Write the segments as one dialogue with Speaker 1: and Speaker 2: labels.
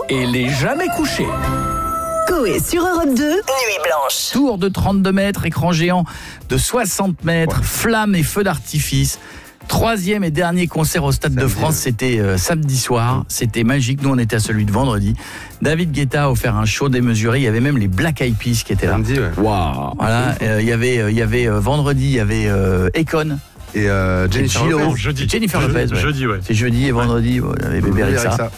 Speaker 1: et les jamais couchés.
Speaker 2: Coé sur Europe 2, Nuit Blanche.
Speaker 3: Tour de 32 mètres, écran géant de 60 mètres, flammes et feux d'artifice. Troisième et dernier concert au Stade de France, c'était samedi soir. C'était magique. Nous, on était à celui de vendredi. David Guetta a offert un show démesuré. Il y avait même les Black Eyed Peas qui étaient là.
Speaker 4: Samedi, ouais.
Speaker 3: Waouh. Voilà. Il y avait vendredi, il y avait Akon.
Speaker 4: Et Jennifer
Speaker 3: Gilo.
Speaker 4: Lopez.
Speaker 5: Jeudi.
Speaker 3: Jennifer Lopez. Ouais.
Speaker 5: Jeudi, ouais.
Speaker 3: C'est jeudi et vendredi. Il y avait Bébé Rexha.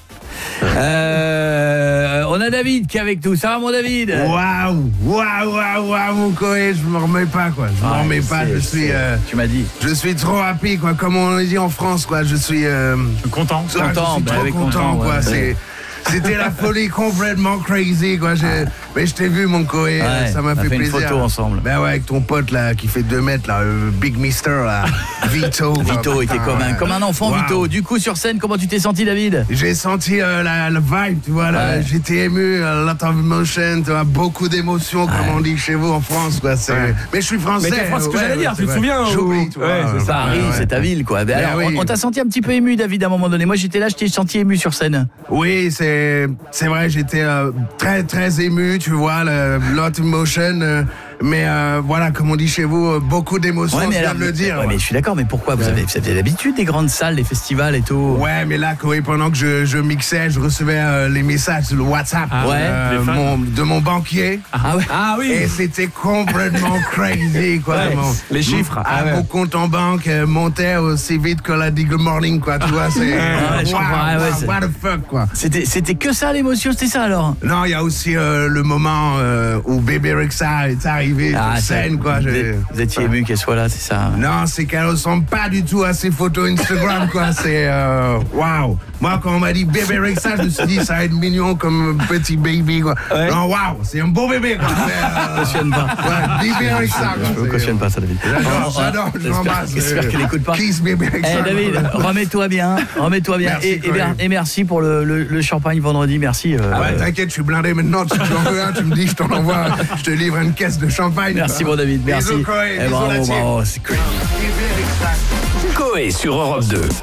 Speaker 3: On a David qui est avec nous. Ça va, mon David?
Speaker 6: Waouh, mon Coé, je me remets pas, quoi. Je me remets pas,
Speaker 3: tu m'as dit.
Speaker 6: Je suis trop happy, quoi. Comme on dit en France, quoi. Je suis
Speaker 5: Content.
Speaker 6: je suis trop content, quoi.
Speaker 3: Ouais.
Speaker 6: C'était la folie complètement crazy, quoi. Mais je t'ai vu, mon Coé,
Speaker 3: Ouais,
Speaker 6: ça m'a
Speaker 3: on a
Speaker 6: fait
Speaker 3: fait une
Speaker 6: plaisir.
Speaker 3: photo ensemble.
Speaker 6: Ben ouais, avec ton pote là qui fait 2 mètres là, Big Mister là, Vito.
Speaker 3: Vito était comme un enfant,
Speaker 6: Wow.
Speaker 3: Vito. Du coup, sur scène, comment tu t'es senti, David?
Speaker 6: J'ai senti la vibe, tu vois, là,
Speaker 3: Ouais.
Speaker 6: j'étais ému, lot of emotion, tu vois, beaucoup d'émotions, comme on dit chez vous en France, quoi. Mais je suis français.
Speaker 5: Mais t'es français, ce que j'allais dire, tu te souviens,
Speaker 6: J'oublie,
Speaker 5: ou-
Speaker 6: tu vois.
Speaker 5: Ouais, c'est ça.
Speaker 3: Paris, c'est ta ville, quoi.
Speaker 6: Ben
Speaker 3: Alors,
Speaker 6: oui.
Speaker 3: on t'a senti un petit peu ému, David, à un moment donné. Moi, j'étais là, je t'ai senti ému sur scène.
Speaker 6: Oui, c'est vrai, j'étais très très ému, tu vois, lot emotion, mais voilà, comme on dit chez vous, beaucoup d'émotions, je viens de le dire.
Speaker 3: Ouais, mais je suis d'accord, mais pourquoi vous avez l'habitude des grandes salles, des festivals et tout?
Speaker 6: Ouais, mais là, Coé, pendant que je mixais, je recevais les messages sur le WhatsApp
Speaker 5: les fans.
Speaker 6: de mon banquier.
Speaker 3: Ah ouais.
Speaker 5: Ah oui.
Speaker 6: Et c'était complètement crazy, quoi.
Speaker 5: Ouais, les chiffres.
Speaker 6: Mon compte en banque montait aussi vite que la dit good morning, quoi. Tu vois, c'est.
Speaker 3: je comprends, ouais, c'est-
Speaker 6: what the fuck, quoi.
Speaker 3: C'était que ça, l'émotion, c'était ça alors?
Speaker 6: Non, il y a aussi le moment où Bébé Rexha est arrivé sur scène, quoi.
Speaker 3: Vous étiez ému qu'elle soit là, c'est ça?
Speaker 6: Non, c'est qu'elle ressemble pas du tout à ses photos Instagram, quoi. C'est waouh. Moi, quand on m'a dit Bébé Rexha, je me suis dit ça va être mignon comme un petit baby, quoi.
Speaker 3: Ouais.
Speaker 6: Non, waouh, c'est un beau bébé, quoi.
Speaker 3: Je cautionne pas.
Speaker 6: Ouais, Bébé Rexha,
Speaker 3: Je ne cautionne pas ça, David.
Speaker 6: J'adore, je l'embrasse.
Speaker 3: J'espère qu'elle n'écoute pas.
Speaker 6: Kiss Bébé Rexha.
Speaker 3: David, remets-toi bien.
Speaker 6: Merci,
Speaker 3: Et merci pour le champagne vendredi, merci.
Speaker 6: Ah ouais, t'inquiète, je suis blindé maintenant. Si tu en veux un, tu me dis, je t'en envoie. Je te livre une caisse de champagne.
Speaker 3: Merci, mon David, merci.
Speaker 6: Bisous, Coé, bisous,
Speaker 3: Bravo,
Speaker 6: là-dessus.
Speaker 3: bravo, c'est crazy.
Speaker 1: Coé sur Europe 2.